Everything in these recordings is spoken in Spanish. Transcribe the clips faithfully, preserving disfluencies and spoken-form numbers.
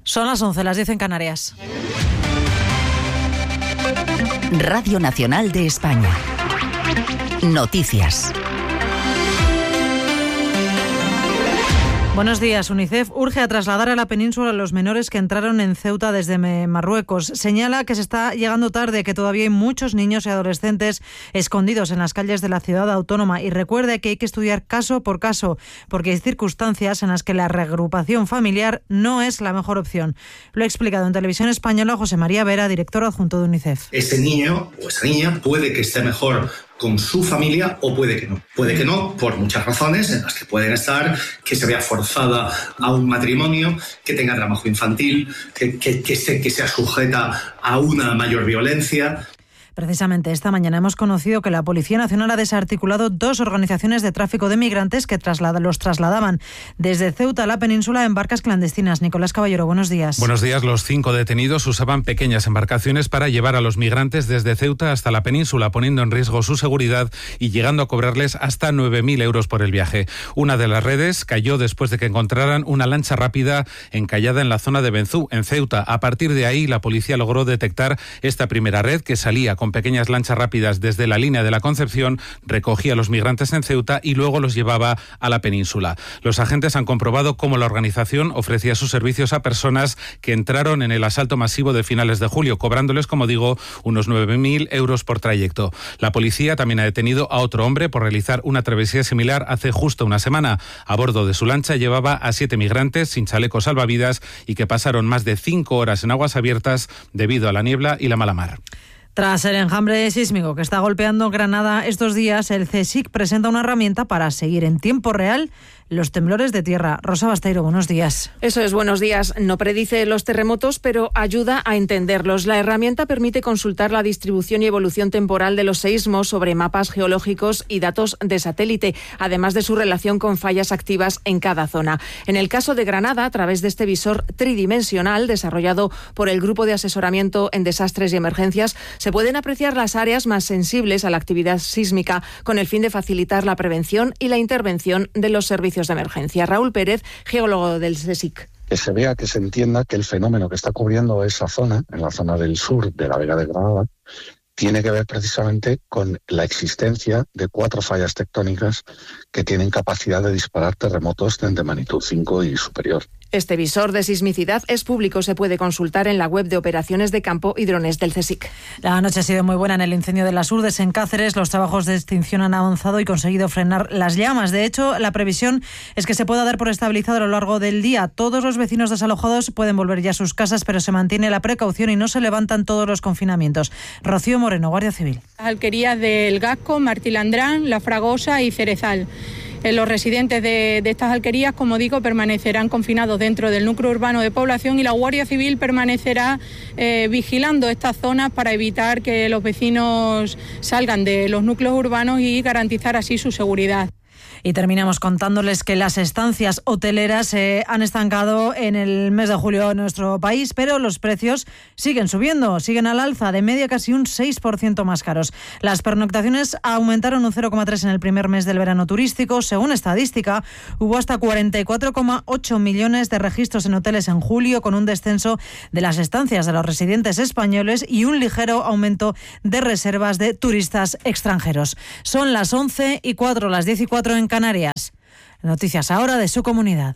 Son las once, las diez en Canarias. Radio Nacional de España. Noticias. Buenos días. UNICEF urge a trasladar a la península a los menores que entraron en Ceuta desde Marruecos. Señala que se está llegando tarde, que todavía hay muchos niños y adolescentes escondidos en las calles de la ciudad autónoma, y recuerde que hay que estudiar caso por caso, porque hay circunstancias en las que la reagrupación familiar no es la mejor opción. Lo ha explicado en Televisión Española José María Vera, director adjunto de UNICEF. Ese niño o esa niña puede que esté mejor con su familia o puede que no. Puede que no, por muchas razones, en las que pueden estar, que se vea forzada a un matrimonio, que tenga trabajo infantil, que, que, que, se, que sea sujeta a una mayor violencia. Precisamente esta mañana hemos conocido que la Policía Nacional ha desarticulado dos organizaciones de tráfico de migrantes que traslada, los trasladaban desde Ceuta a la península en barcas clandestinas. Nicolás Caballero, buenos días. Buenos días. Los cinco detenidos usaban pequeñas embarcaciones para llevar a los migrantes desde Ceuta hasta la península, poniendo en riesgo su seguridad y llegando a cobrarles hasta nueve mil euros por el viaje. Una de las redes cayó después de que encontraran una lancha rápida encallada en la zona de Benzú, en Ceuta. A partir de ahí, la policía logró detectar esta primera red que salía con pequeñas lanchas rápidas desde la línea de la Concepción, recogía a los migrantes en Ceuta y luego los llevaba a la península. Los agentes han comprobado cómo la organización ofrecía sus servicios a personas que entraron en el asalto masivo de finales de julio, cobrándoles, como digo, unos nueve mil euros por trayecto. La policía también ha detenido a otro hombre por realizar una travesía similar hace justo una semana. A bordo de su lancha llevaba a siete migrantes sin chalecos salvavidas y que pasaron más de cinco horas en aguas abiertas debido a la niebla y la mala mar. Tras el enjambre sísmico que está golpeando Granada estos días, el CSIC presenta una herramienta para seguir en tiempo real los temblores de tierra. Rosa Basteiro, buenos días. Eso es, buenos días. No predice los terremotos, pero ayuda a entenderlos. La herramienta permite consultar la distribución y evolución temporal de los seísmos sobre mapas geológicos y datos de satélite, además de su relación con fallas activas en cada zona. En el caso de Granada, a través de este visor tridimensional desarrollado por el Grupo de Asesoramiento en Desastres y Emergencias, se pueden apreciar las áreas más sensibles a la actividad sísmica, con el fin de facilitar la prevención y la intervención de los servicios de emergencia. Raúl Pérez, geólogo del CSIC. Que se vea, que se entienda que el fenómeno que está cubriendo esa zona, en la zona del sur de la Vega de Granada, tiene que ver precisamente con la existencia de cuatro fallas tectónicas que tienen capacidad de disparar terremotos de magnitud cinco y superior. Este visor de sismicidad es público, se puede consultar en la web de operaciones de campo y drones del CSIC. La noche ha sido muy buena en el incendio de las Urdes en Cáceres. Los trabajos de extinción han avanzado y conseguido frenar las llamas. De hecho, la previsión es que se pueda dar por estabilizado a lo largo del día. Todos los vecinos desalojados pueden volver ya a sus casas, pero se mantiene la precaución y no se levantan todos los confinamientos. Rocío Moreno, Guardia Civil. Las alquerías del Gasco, Martilandrán, La Fragosa y Cerezal. Los residentes de, de estas alquerías, como digo, permanecerán confinados dentro del núcleo urbano de población y la Guardia Civil permanecerá eh, vigilando estas zonas para evitar que los vecinos salgan de los núcleos urbanos y garantizar así su seguridad. Y terminamos contándoles que las estancias hoteleras se eh, han estancado en el mes de julio en nuestro país, pero los precios siguen subiendo, siguen al alza, de media casi un seis por ciento más caros. Las pernoctaciones aumentaron un cero coma tres en el primer mes del verano turístico. Según estadística, hubo hasta cuarenta y cuatro coma ocho millones de registros en hoteles en julio, con un descenso de las estancias de los residentes españoles y un ligero aumento de reservas de turistas extranjeros. Son las once y cuatro, las diez y cuatro en Canarias. Noticias ahora de su comunidad.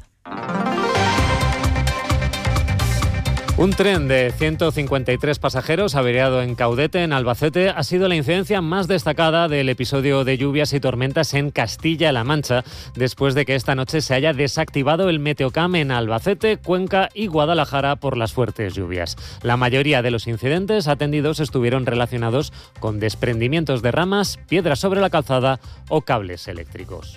Un tren de ciento cincuenta y tres pasajeros averiado en Caudete, en Albacete, ha sido la incidencia más destacada del episodio de lluvias y tormentas en Castilla-La Mancha, después de que esta noche se haya desactivado el Meteocam en Albacete, Cuenca y Guadalajara por las fuertes lluvias. La mayoría de los incidentes atendidos estuvieron relacionados con desprendimientos de ramas, piedras sobre la calzada o cables eléctricos.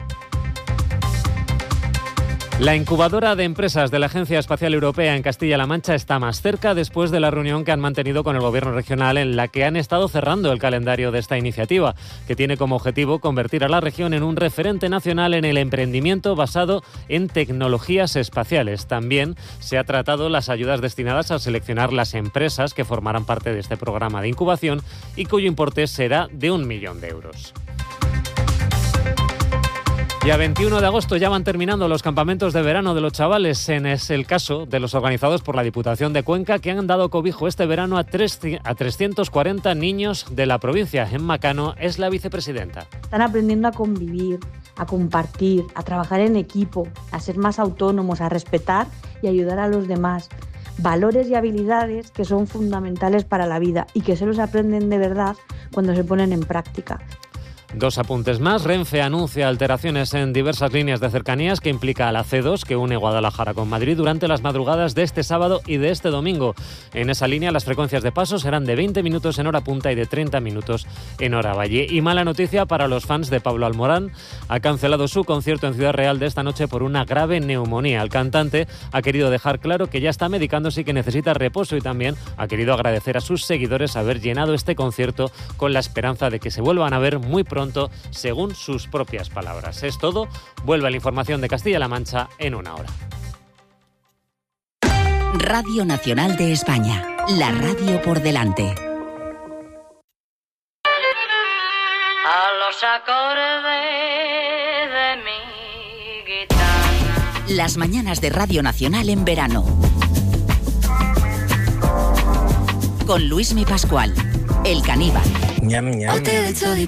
La incubadora de empresas de la Agencia Espacial Europea en Castilla-La Mancha está más cerca después de la reunión que han mantenido con el Gobierno regional, en la que han estado cerrando el calendario de esta iniciativa, que tiene como objetivo convertir a la región en un referente nacional en el emprendimiento basado en tecnologías espaciales. También se ha tratado las ayudas destinadas a seleccionar las empresas que formarán parte de este programa de incubación y cuyo importe será de un millón de euros. Y a veintiuno de agosto ya van terminando los campamentos de verano de los chavales. En es el caso de los organizados por la Diputación de Cuenca, que han dado cobijo este verano a, tres, a trescientos cuarenta niños de la provincia. Emma Cano es la vicepresidenta. Están aprendiendo a convivir, a compartir, a trabajar en equipo, a ser más autónomos, a respetar y ayudar a los demás. Valores y habilidades que son fundamentales para la vida y que solo se aprenden de verdad cuando se ponen en práctica. Dos apuntes más. Renfe anuncia alteraciones en diversas líneas de cercanías que implica a la C dos, que une Guadalajara con Madrid, durante las madrugadas de este sábado y de este domingo. En esa línea las frecuencias de paso serán de veinte minutos en hora punta y de treinta minutos en hora valle. Y mala noticia para los fans de Pablo Alborán. Ha cancelado su concierto en Ciudad Real de esta noche por una grave neumonía. El cantante ha querido dejar claro que ya está medicándose y que necesita reposo, y también ha querido agradecer a sus seguidores haber llenado este concierto con la esperanza de que se vuelvan a ver muy pronto, según sus propias palabras. Es todo. Vuelve a la información de Castilla-La Mancha en una hora. Radio Nacional de España, la radio por delante. A los acordes de mi guitarra. Las mañanas de Radio Nacional en verano. Con Luismi Pascual, el caníbal. Ñam, ñam.